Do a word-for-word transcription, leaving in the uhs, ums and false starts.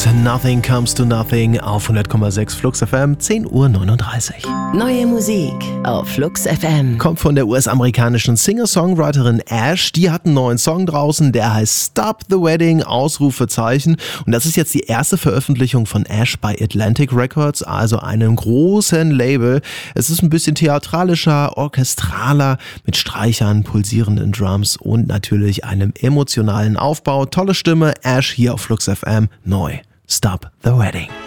Nothing Comes to Nothing auf hundert Komma sechs Flux F M, zehn Uhr neununddreißig. Neue Musik auf Flux F M. Kommt von der U S-amerikanischen Singer-Songwriterin Ash. Die hat einen neuen Song draußen, der heißt Stop the Wedding, Ausrufezeichen. Und das ist jetzt die erste Veröffentlichung von Ash bei Atlantic Records, also einem großen Label. Es ist ein bisschen theatralischer, orchestraler, mit Streichern, pulsierenden Drums und natürlich einem emotionalen Aufbau. Tolle Stimme, Ash hier auf Flux F M, neu. Stop the Wedding.